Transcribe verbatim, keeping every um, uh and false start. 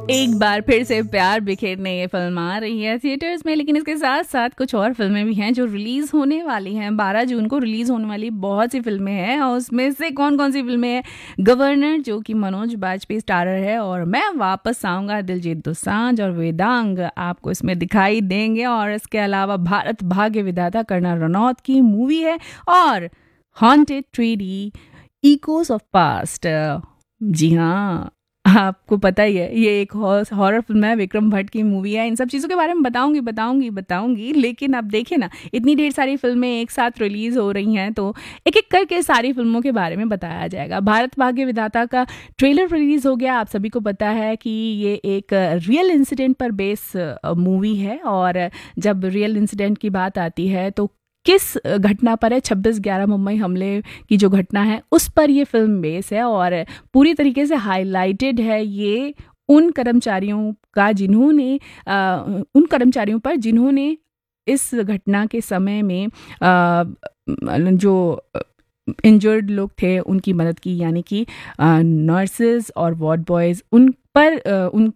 एक बार फिर से प्यार बिखेरने ये फिल्म आ रही है थिएटर्स में, लेकिन इसके साथ साथ कुछ और फिल्में भी हैं जो रिलीज होने वाली हैं। बारह जून को रिलीज होने वाली बहुत सी फिल्में हैं और उसमें से कौन कौन सी फिल्में हैं? गवर्नर, जो कि मनोज बाजपेयी स्टारर है, और मैं वापस आऊंगा, दिलजीत दोसांझ और वेदांग आपको इसमें दिखाई देंगे। और इसके अलावा भारत भाग्य विधाता कर्नल रनौत की मूवी है, और haunted treaty Eeco of past. जी हाँ, आपको पता ही है ये एक हॉरर फिल्म है, विक्रम भट्ट की मूवी है। इन सब चीज़ों के बारे में बताऊंगी बताऊंगी बताऊंगी लेकिन अब देखिए ना, इतनी ढेर सारी फिल्में एक साथ रिलीज हो रही हैं, तो एक एक करके सारी फिल्मों के बारे में बताया जाएगा। भारत भाग्य विधाता का ट्रेलर रिलीज हो गया। आप सभी को पता है कि ये एक रियल इंसिडेंट पर बेस मूवी है, और जब रियल इंसिडेंट की बात आती है तो किस घटना पर है? छब्बीस ग्यारह मुंबई हमले की जो घटना है उस पर ये फिल्म बेस है, और पूरी तरीके से हाईलाइटेड है ये उन कर्मचारियों का जिन्होंने आ, उन कर्मचारियों पर जिन्होंने इस घटना के समय में आ, जो इंजर्ड लोग थे उनकी मदद की, यानी कि नर्सेज और वार्ड बॉयज़, उन पर उन